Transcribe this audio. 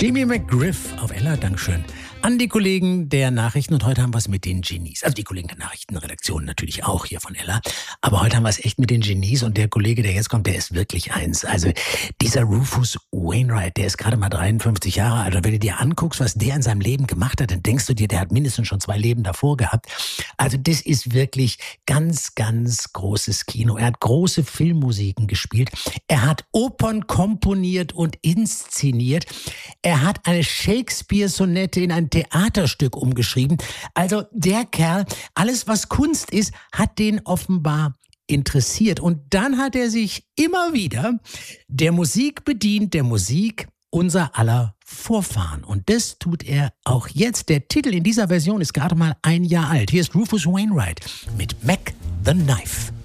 Jimmy McGriff auf Ella, Dankeschön. An die Kollegen der Nachrichten, und heute haben wir es mit den Genies. Also die Kollegen der Nachrichtenredaktion natürlich auch hier von Ella. Aber heute haben wir es echt mit den Genies, und der Kollege, der jetzt kommt, der ist wirklich eins. Also dieser Rufus Wainwright, der ist gerade mal 53 Jahre alt. Und wenn du dir anguckst, was der in seinem Leben gemacht hat, dann denkst du dir, der hat mindestens schon 2 Leben davor gehabt. Also das ist wirklich ganz, ganz großes Kino. Er hat große Filmmusiken gespielt. Er hat Opern komponiert und inszeniert. Er hat eine Shakespeare-Sonette in ein Theaterstück umgeschrieben. Also der Kerl, alles was Kunst ist, hat den offenbar interessiert. Und dann hat er sich immer wieder der Musik bedient, der Musik unser aller Vorfahren. Und das tut er auch jetzt. Der Titel in dieser Version ist gerade mal 1 Jahr alt. Hier ist Rufus Wainwright mit Mac the Knife.